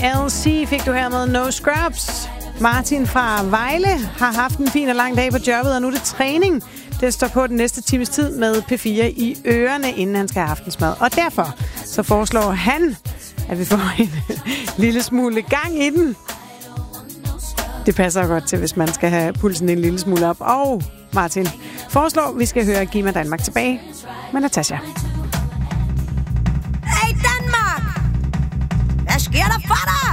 LC fik du her med No Scrubs. Martin fra Vejle har haft en fin og lang dag på jobbet, og nu er det træning. Det står på den næste times tid med P4 i ørerne, inden han skal have aftensmad. Og derfor så foreslår han, at vi får en lille smule gang i den. Det passer godt til, hvis man skal have pulsen en lille smule op. Og Martin foreslår, at vi skal høre Giv mig Danmark tilbage med Natasha. Hey Danmark! Hvad sker der for dig?